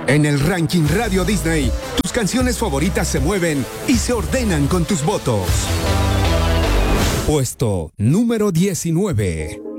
En el ranking Radio Disney, tus canciones favoritas se mueven y se ordenan con tus votos. Puesto número 19.